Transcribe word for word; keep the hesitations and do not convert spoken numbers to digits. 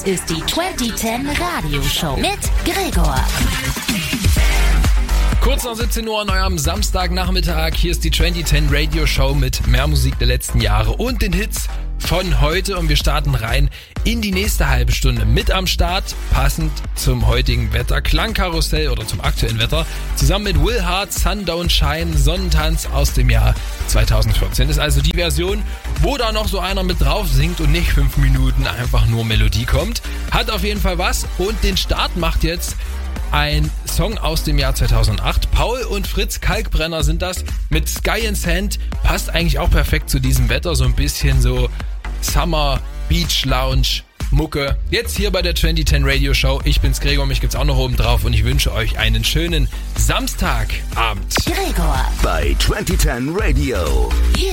ist die zwanzig zehn Radioshow mit Gregor. Kurz nach siebzehn Uhr an eurem Samstagnachmittag. Hier ist die zwanzig zehn Radio Show mit mehr Musik der letzten Jahre und den Hits von heute. Und wir starten rein in die nächste halbe Stunde. Mit am Start, passend zum heutigen Wetter, Klangkarussell oder zum aktuellen Wetter. Zusammen mit Will Hart, Sun Don't Shine, Sonnentanz aus dem Jahr zweitausendvierzehn. Das ist also die Version, wo da noch so einer mit drauf singt und nicht fünf Minuten einfach nur Melodie kommt. Hat auf jeden Fall was. Und den Start macht jetzt ein Song aus dem Jahr zweitausendacht. Paul und Fritz Kalkbrenner sind das mit Sky and Sand. Passt eigentlich auch perfekt zu diesem Wetter. So ein bisschen so Summer Beach Lounge Mucke. Jetzt hier bei der zwanzig zehn Radio Show. Ich bin's Gregor, mich gibt's auch noch oben drauf und ich wünsche euch einen schönen Samstagabend. Gregor bei zwanzig zehn Radio. Hier